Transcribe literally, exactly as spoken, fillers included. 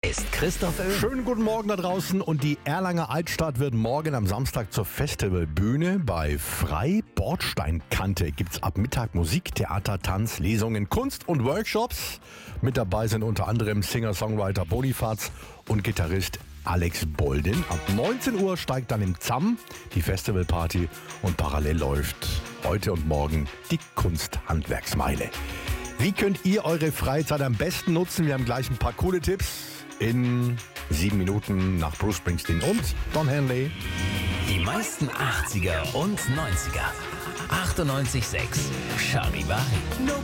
ist Christoph Öl. Schönen guten Morgen da draußen und die Erlanger Altstadt wird morgen am Samstag zur Festivalbühne. Bei Frei Bordsteinkante gibt's ab Mittag Musik, Theater, Tanz, Lesungen, Kunst und Workshops. Mit dabei sind unter anderem Singer-Songwriter Bonifaz und Gitarrist Alex Boldin. Ab neunzehn Uhr steigt dann im ZAM die Festivalparty und parallel läuft heute und morgen die Kunsthandwerksmeile. Wie könnt ihr eure Freizeit am besten nutzen? Wir haben gleich ein paar coole Tipps in sieben Minuten nach Bruce Springsteen und Don Henley. Die meisten achtziger und neunziger. achtundneunzig Komma sechs Charivari.